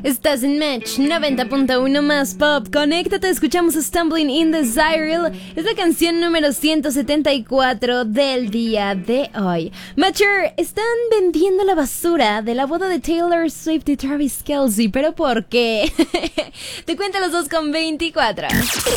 Estás en Match 90.1 más pop. Conéctate, escuchamos Stumbling in the Spiral. Es la canción número 174 del día de hoy. Matcher, están vendiendo la basura de la boda de Taylor Swift y Travis Kelce. ¿Pero por qué? Te cuento los 2:24.